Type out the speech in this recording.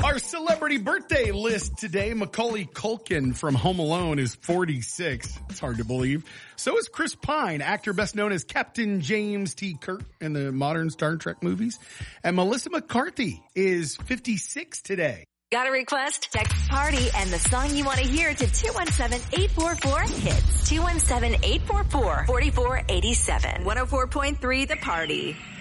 Our celebrity birthday list today, Macaulay Culkin from Home Alone is 46. It's hard to believe. So is Chris Pine, actor best known as Captain James T. Kirk in the modern Star Trek movies. And Melissa McCarthy is 56 today. Got a request? Text PARTY and the song you want to hear to 217-844-HITS. 217-844-4487. 104.3 The Party.